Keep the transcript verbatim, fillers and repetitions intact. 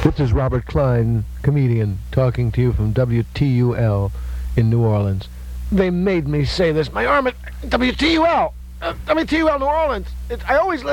This is Robert Klein, comedian, talking to you from W T U L in New Orleans. They made me say this. My arm at W T U L. Uh, W T U L New Orleans. It, I always listen.